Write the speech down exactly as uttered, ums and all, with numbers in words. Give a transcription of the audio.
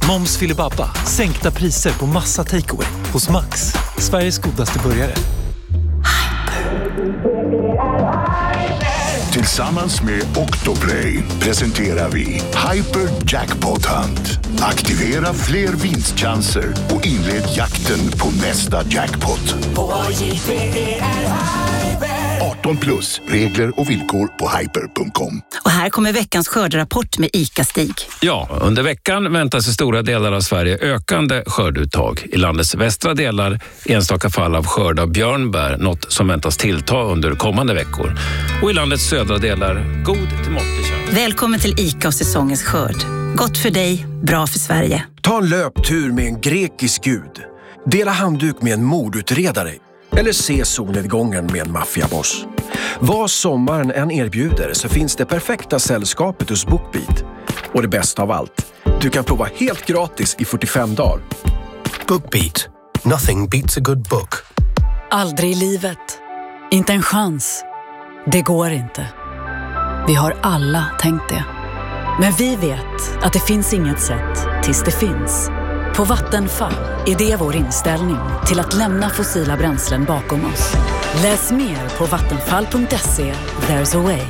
Moms Filibabba. Sänkta priser på massa takeaway hos Max. Sveriges godaste burgare. Tillsammans med Octoplay presenterar vi Hyper Jackpot Hunt. Aktivera fler vinstchanser och inled jakten på nästa jackpot. arton plus. Regler och villkor på hyper punkt com. Och här kommer veckans skörderapport med ICA-Stig. Ja, under veckan väntas i stora delar av Sverige ökande skörduttag. I landets västra delar enstaka fall av skörd av björnbär, något som väntas tillta under kommande veckor. Och i landets södra delar god till måttlig chans. Välkommen till ICA och säsongens skörd. Gott för dig, bra för Sverige. Ta en löptur med en grekisk gud. Dela handduk med en mordutredare. Eller se solnedgången med en maffiaboss. Vad sommaren än erbjuder så finns det perfekta sällskapet hos BookBeat. Och det bästa av allt, du kan prova helt gratis i fyrtiofem dagar. BookBeat. Nothing beats a good book. Aldrig i livet. Inte en chans. Det går inte. Vi har alla tänkt det. Men vi vet att det finns inget sätt tills det finns. På Vattenfall är det vår inställning till att lämna fossila bränslen bakom oss. Läs mer på vattenfall punkt se. There's a way.